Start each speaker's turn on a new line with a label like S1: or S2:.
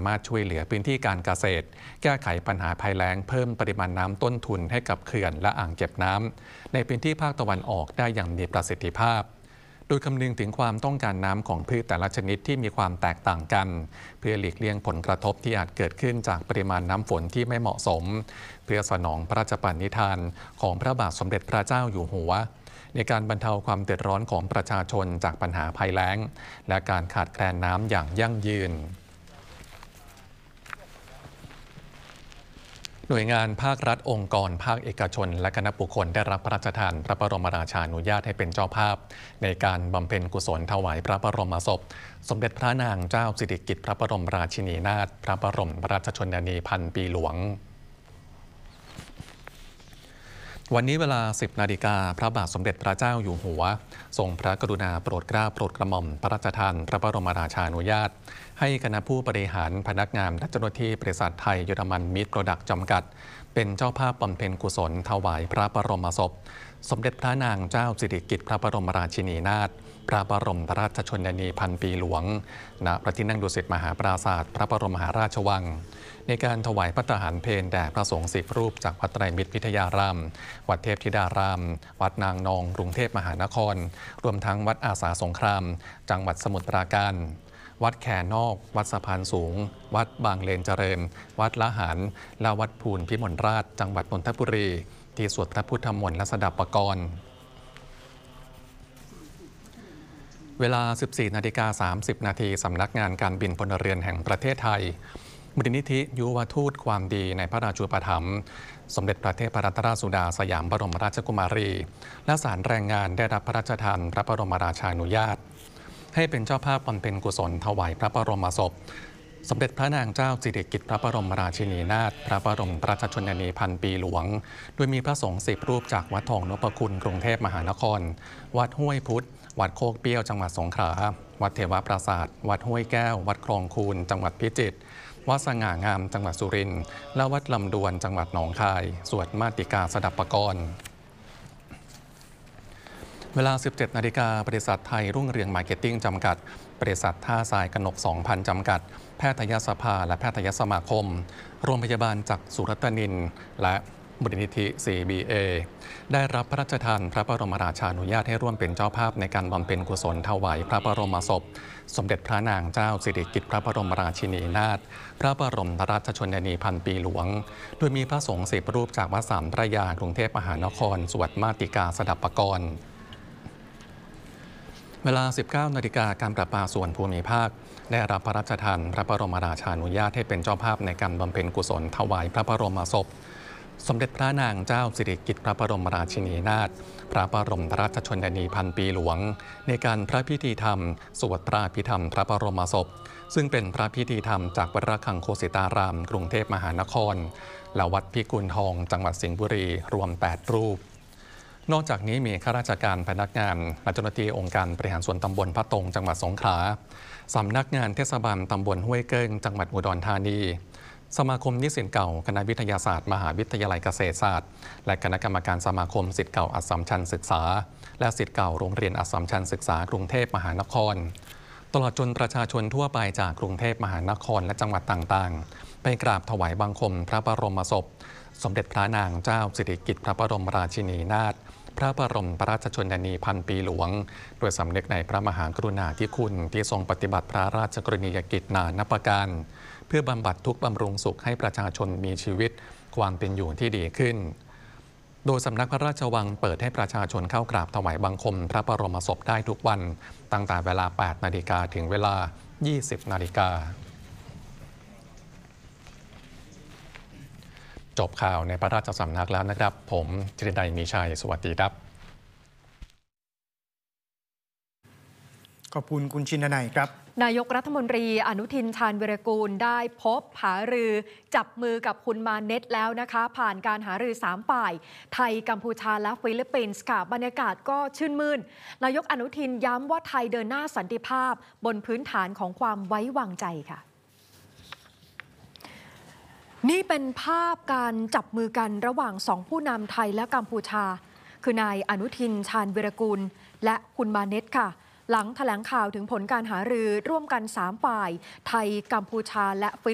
S1: ามารถช่วยเหลือพื้นที่การเกษตรแก้ไขปัญหาภัยแล้งเพิ่มปริมาณน้ำต้นทุนให้กับเขื่อนและอ่างเก็บน้ำในพื้นที่ภาคตะวันออกได้อย่างมีประสิทธิภาพโดยคำนึงถึงความต้องการน้ำของพืชแต่ละชนิดที่มีความแตกต่างกันเพื่อหลีกเลี่ยงผลกระทบที่อาจเกิดขึ้นจากปริมาณน้ำฝนที่ไม่เหมาะสมเพื่อสนองพระราชปณิธานของพระบาทสมเด็จพระเจ้าอยู่หัวในการบรรเทาความเดือดร้อนของประชาชนจากปัญหาภัยแล้งและการขาดแคลนน้ำอย่างยั่งยืนหน่วยงานภาครัฐองค์กรภาคเอกชนและคณะบุคคลได้รับพระราชทานพระบรมราชานุญาตให้เป็นเจ้าภาพในการบำเพ็ญกุศลถวายพระบรมศพสมเด็จพระนางเจ้าสิริกิติ์พระบรมราชินีนาถพระบรมราชชนนีพันปีหลวงวันนี้เวลา 10 นาฬิกาพระบาทสมเด็จพระเจ้าอยู่หัวทรงพระกรุณาโปรดเกล้าโปรดกระหม่อมพระราชทานพระบรมราชานุญาตให้คณะผู้บริหารพนักงานและเจ้าหน้าที่บริษัทไทยเยอรมันมิตรโปรดักต์จำกัดเป็นเจ้าภาพบำเพ็ญกุศลถวายพระบรมศพสมเด็จพระนางเจ้าสิริกิติ์พระบรมราชินีนาถพระบรมราชชนนีพันปีหลวงณพระที่นั่งดุสิตมหาปราสาทพระบรมมหาราชวังในการถวายพระทหารเพลแด่พระสงฆ์10 รูปจากวัดไตรมิตรวิทยารามวัดเทพธิดารามวัดนางนองกรุงเทพมหานครรวมทั้งวัดอาสาสงครามจังหวัดสมุทรปราการวัดแคนอกวัดสะพานสูงวัดบางเลนเจริญวัดละหารและวัดภูลพิมลราชจังหวัดนนทบุรีที่สวดพระพุทธมนต์และสดับปกรณ์เวลา 14:30 นาทีสำนักงานการบินพลเรือนแห่งประเทศไทยมูลนิธิยุวทูตความดีในพระราชูปถัมภ์สมเด็จพระเทพรัตนราชสุดาสยามบรมราชกุมารีและศาลแรงงานได้รับพระราชทานพระบรมราชานุญาตให้เป็นเจ้าภาพบำเพ็ญกุศลถวายพระบรมศพสมเด็จพระนางเจ้าสิริกิติ์พระบรมราชินีนาถพระบรมราชชนนีพันปีหลวงโดยมีพระสงฆ์10 รูปจากวัดทองนพคุณกรุงเทพมหานครวัดห้วยพุทธวัดโคกเปี้ยวจังหวัดสงขลาวัดเทวปราสาทวัดห้วยแก้ววัดคลองคูนจังหวัดพิจิตรวัดสง่างามจังหวัดสุรินทร์และวัดลำดวนจังหวัดหนองคายสวดมาติกาสดับปกรณ์เวลา 17 นาฬิกาบริษัทไทยรุ่งเรืองมาร์เก็ตติ้งจำกัดบริษัทท่าทรายกนก 2,000 จำกัดแพทยสภาและแพทยสมาคมโรงพยาบาลจักษุรัตนินและมูลนิธิ CBA ได้รับพระราชทานพระบรมราชานุญาตให้ร่วมเป็นเจ้าภาพในการบำเพ็ญกุศลถวายพระบรมศพสมเด็จพระนางเจ้าสิริกิติ์พระบรมราชินีนาถพระบรมราชชนนีพันปีหลวงโดยมีพระสงฆ์10 รูปจากวัดสามพระยากรุงเทพมหานครสวดมาติกาสดับปกรณ์เวลา 19 นาฬิกาการประปาส่วนภูมิภาคได้รับพระราชทานพระบรมราชานุญาตให้เป็นเจ้าภาพในการบำเพ็ญกุศลถวายพระบรมศพสมเด็จพระนางเจ้าสิริกิติ์พระบรมราชินีนาถพระบรมราชชนนีพันปีหลวงในการพระพิธีธรรมสวดพระอภิธรรมพระบรมศพซึ่งเป็นพระพิธีธรรมจากวัดระฆังโคสิตารามกรุงเทพมหานครและวัดพิกุลทองจังหวัดสิงห์บุรีรวม 8 รูปนอกจากนี้มีข้าราชการพนักงานและเจ้าหน้าที่องค์การบริหารส่วนตำบลพระตงจังหวัดสงขลาสำนักงานเทศบาลตำบลห้วยเกิ้งจังหวัดอุดรธานีสมาคมนิสิตเก่าคณะวิทยาศาสตร์มหาวิทยาลัยเกษตรศาสตร์และคณะกรรมการสมาคมศิษย์เก่าอัสสัมชัญศึกษาและศิษย์เก่าโรงเรียนอัสสัมชัญศึกษากรุงเทพมหานครตลอดจนประชาชนทั่วไปจากกรุงเทพมหานครและจังหวัดต่างๆไปกราบถวายบังคมพระบรมศพสมเด็จพระนางเจ้าสิริกิติ์พระบรมราชินีนาถพระบรมราชชนนีพันปีหลวงโดยสำนึกในพระมหากรุณาธิคุณที่ทรงปฏิบัติพระราชกรณียกิจนานับประการเพื่อบำบัดทุกข์บำรุงสุขให้ประชาชนมีชีวิตความเป็นอยู่ที่ดีขึ้นโดยสำนักพระราชวังเปิดให้ประชาชนเข้ากราบถวายบังคมพระบรมศพได้ทุกวันตั้งแต่เวลา 8 นาฬิกาถึงเวลา 20 นาฬิกาจบข่าวในพระราชสำนักแล้วนะครับผมจิรนัยมีชัยสวัสดีครับ
S2: ขอบคุณคุณชินนัยครับ
S3: นายกรัฐมนตรีอนุทินชาญวีรกูลได้พบหารือจับมือกับคุณมาเน็ตแล้วนะคะผ่านการหารือ3 ฝ่ายไทยกัมพูชาและฟิลิปปินส์ค่ะบรรยากาศก็ชื่นมื่นนายกอนุทินย้ำว่าไทยเดินหน้าสันติภาพบนพื้นฐานของความไว้วางใจค่ะนี่เป็นภาพการจับมือกันระหว่าง2 ผู้นำไทยและกัมพูชาคือนายอนุทินชาญวีรกูลและคุณมาเน็ตค่ะหลังแถลงข่าวถึงผลการหารือร่วมกัน3 ฝ่ายไทยกัมพูชาและ